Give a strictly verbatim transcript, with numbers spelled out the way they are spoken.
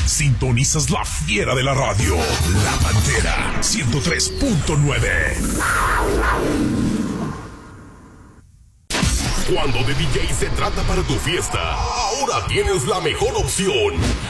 Sintonizas la fiera de la radio, La Pantera ciento tres punto nueve. Cuando de D J se trata para tu fiesta, ahora tienes la mejor opción.